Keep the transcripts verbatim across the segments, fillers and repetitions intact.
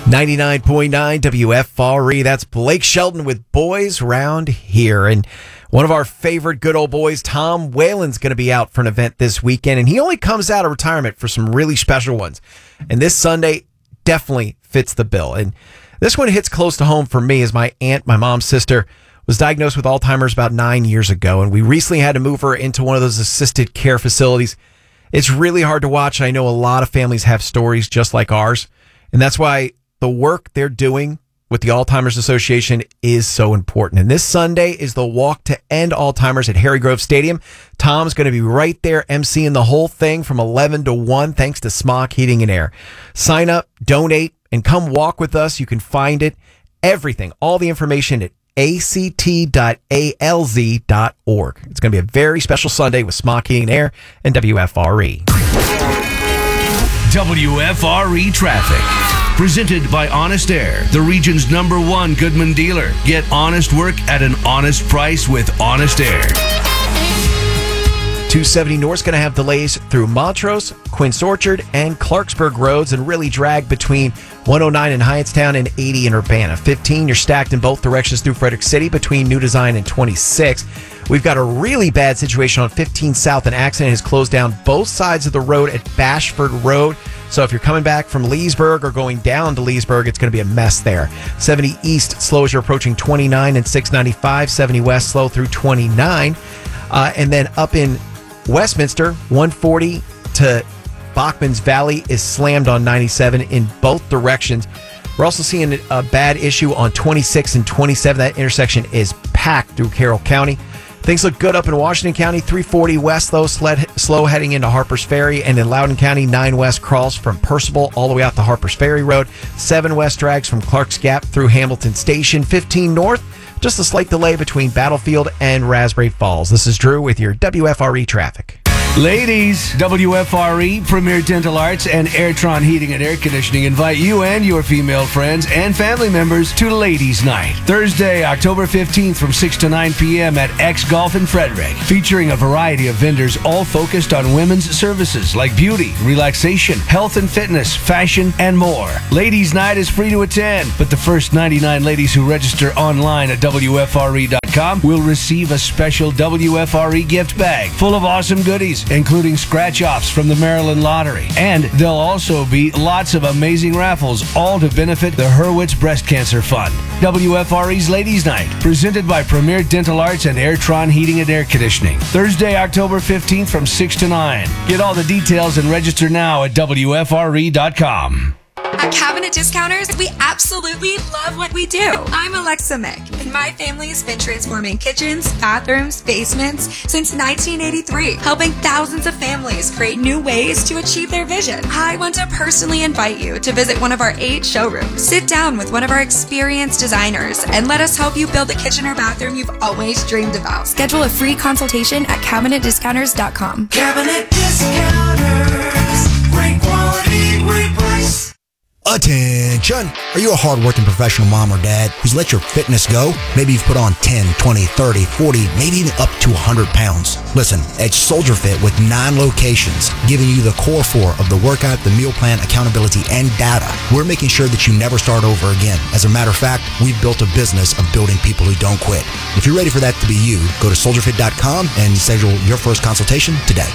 ninety-nine point nine W F R E. That's Blake Shelton with Boys Round Here. And one of our favorite good old boys, Tom Whalen's going to be out for an event this weekend. And he only comes out of retirement for some really special ones. And this Sunday definitely fits the bill. And this one hits close to home for me, as my aunt, my mom's sister, was diagnosed with Alzheimer's about nine years ago. And we recently had to move her into one of those assisted care facilities. It's really hard to watch. And I know a lot of families have stories just like ours. And that's why the work they're doing with the Alzheimer's Association is so important. And this Sunday is the Walk to End Alzheimer's at Harry Grove Stadium. Tom's going to be right there emceeing the whole thing from eleven to one, thanks to Smock Heating and Air. Sign up, donate, and come walk with us. You can find it, everything, all the information at A C T dot A L Z dot org. It's going to be a very special Sunday with Smock Heating and Air and W F R E. W F R E Traffic. Presented by Honest Air, the region's number one Goodman dealer. Get honest work at an honest price with Honest Air. two seventy North's going to have delays through Montrose, Quince Orchard, and Clarksburg roads, and really drag between one oh nine in Hyattstown and eighty in Urbana. fifteen, you're stacked in both directions through Frederick City between New Design and twenty-six. We've got a really bad situation on fifteen South. An accident has closed down both sides of the road at Bashford Road. So if you're coming back from Leesburg or going down to Leesburg, it's going to be a mess there. seventy East slow as you're approaching twenty-nine and six ninety-five. seventy West slow through twenty-nine. Uh, and then up in Westminster, one forty to Bachman's Valley is slammed on ninety-seven in both directions. We're also seeing a bad issue on twenty-six and twenty-seven. That intersection is packed through Carroll County. Things look good up in Washington County. three forty West, though, sled, slow heading into Harpers Ferry. And in Loudoun County, nine West crawls from Percival all the way out to Harpers Ferry Road. seven West drags from Clark's Gap through Hamilton Station. fifteen North, just a slight delay between Battlefield and Raspberry Falls. This is Drew with your W F R E traffic. Ladies, W F R E, Premier Dental Arts, and Airtron Heating and Air Conditioning invite you and your female friends and family members to Ladies Night, Thursday, October fifteenth from six to nine p.m. at X Golf in Frederick, featuring a variety of vendors all focused on women's services like beauty, relaxation, health and fitness, fashion, and more. Ladies Night is free to attend, but the first ninety-nine ladies who register online at W F R E dot com will receive a special W F R E gift bag full of awesome goodies, including scratch-offs from the Maryland Lottery. And there'll also be lots of amazing raffles, all to benefit the Hurwitz Breast Cancer Fund. W F R E's Ladies Night, presented by Premier Dental Arts and Airtron Heating and Air Conditioning. Thursday, October fifteenth from six to nine. Get all the details and register now at W F R E dot com. At Cabinet Discounters, we absolutely love what we do. I'm Alexa Mick, and my family's been transforming kitchens, bathrooms, basements since nineteen eighty-three, helping thousands of families create new ways to achieve their vision. I want to personally invite you to visit one of our eight showrooms. Sit down with one of our experienced designers and let us help you build the kitchen or bathroom you've always dreamed about. Schedule a free consultation at cabinet discounters dot com. Cabinet Discounters. Great quality, great price. Attention! Are you a hard-working professional mom or dad who's let your fitness go? Maybe you've put on ten, twenty, thirty, forty, maybe even up to one hundred pounds. Listen, at Soldier Fit with nine locations, giving you the core four of the workout, the meal plan, accountability, and data, we're making sure that you never start over again. As a matter of fact, we've built a business of building people who don't quit. If you're ready for that to be you, go to soldier fit dot com and schedule your first consultation today.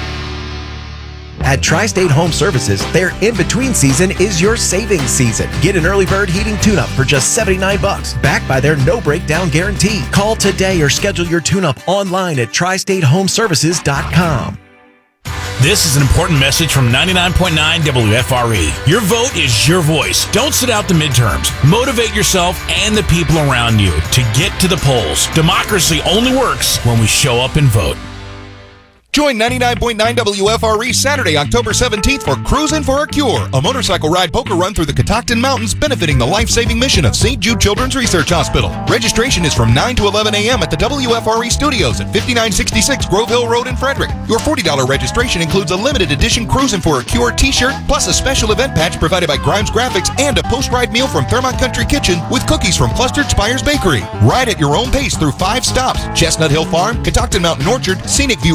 At Tri-State Home Services, their in-between season is your savings season. Get an early bird heating tune-up for just seventy-nine bucks, backed by their no-breakdown guarantee. Call today or schedule your tune-up online at tri state home services dot com. This is an important message from ninety-nine point nine W F R E. Your vote is your voice. Don't sit out the midterms. Motivate yourself and the people around you to get to the polls. Democracy only works when we show up and vote. Join ninety-nine point nine W F R E Saturday, October seventeenth for Cruisin' for a Cure, a motorcycle ride poker run through the Catoctin Mountains benefiting the life-saving mission of Saint Jude Children's Research Hospital. Registration is from nine to eleven a.m. at the W F R E studios at fifty-nine sixty-six Grove Hill Road in Frederick. Your forty dollars registration includes a limited edition Cruisin' for a Cure t-shirt, plus a special event patch provided by Grimes Graphics and a post-ride meal from Thermont Country Kitchen with cookies from Clustered Spires Bakery. Ride at your own pace through five stops: Chestnut Hill Farm, Catoctin Mountain Orchard, Scenic View Orchard,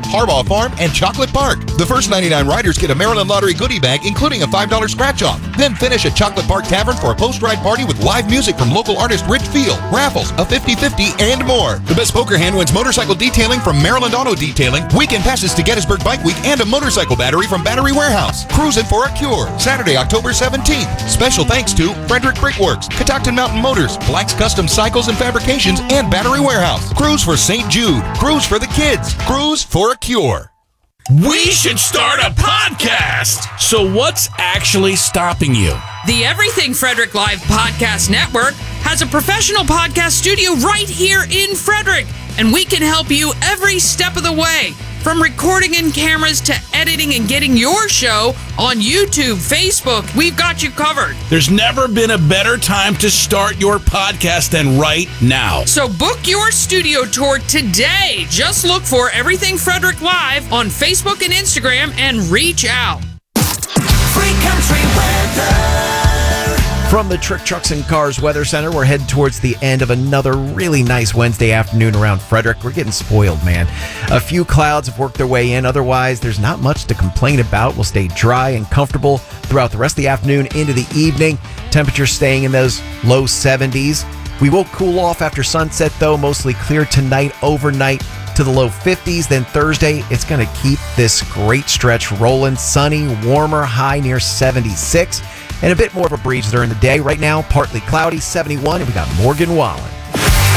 Harbaugh Farm, and Chocolate Park. The first ninety-nine riders get a Maryland Lottery goodie bag, including a five dollars scratch-off. Then finish at Chocolate Park Tavern for a post-ride party with live music from local artist Rich Field, raffles, a fifty-fifty, and more. The best poker hand wins motorcycle detailing from Maryland Auto Detailing, weekend passes to Gettysburg Bike Week, and a motorcycle battery from Battery Warehouse. Cruising for a Cure, Saturday, October seventeenth. Special thanks to Frederick Brickworks, Catoctin Mountain Motors, Black's Custom Cycles and Fabrications, and Battery Warehouse. Cruise for Saint Jude. Cruise for the kids. Cruise for a Cure. We should start a podcast. So what's actually stopping you? The Everything Frederick Live Podcast Network has a professional podcast studio right here in Frederick, and we can help you every step of the way. From recording in cameras to editing and getting your show on YouTube, Facebook, we've got you covered. There's never been a better time to start your podcast than right now. So book your studio tour today. Just look for Everything Frederick Live on Facebook and Instagram and reach out. Free country weather. From the Trick Trucks and Cars Weather Center, we're heading towards the end of another really nice Wednesday afternoon around Frederick. We're getting spoiled, man. A few clouds have worked their way in. Otherwise, there's not much to complain about. We'll stay dry and comfortable throughout the rest of the afternoon into the evening. Temperatures staying in those low seventies. We will cool off after sunset, though. Mostly clear tonight, overnight to the low fifties. Then Thursday, it's going to keep this great stretch rolling. Sunny, warmer, high near seventy-six. And a bit more of a breeze during the day. Right now, partly cloudy, seventy-one, and we got Morgan Wallen.